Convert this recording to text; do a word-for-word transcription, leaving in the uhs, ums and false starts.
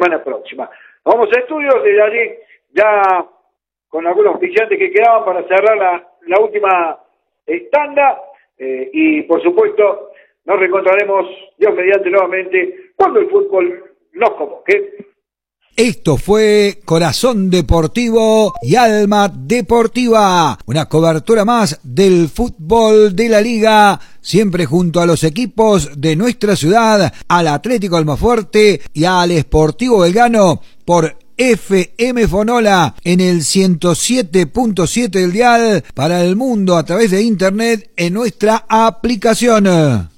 semana próxima. Vamos a estudios, desde allí ya con algunos oficiantes que quedaban para cerrar la, la última tanda, eh, y por supuesto nos reencontraremos, Dios mediante, nuevamente cuando el fútbol nos convoque. Esto fue Corazón Deportivo y Alma Deportiva, una cobertura más del fútbol de la liga, siempre junto a los equipos de nuestra ciudad, al Atlético Almafuerte y al Sportivo Belgrano, por F M Fonola en el ciento siete punto siete del dial, para el mundo a través de internet en nuestra aplicación.